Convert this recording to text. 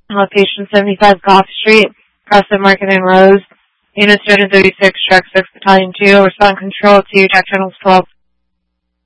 Location 75 Gough Street, Preston Market and Rose. Unit 236, Track 6, Battalion 2, respond control to Jack Reynolds 12.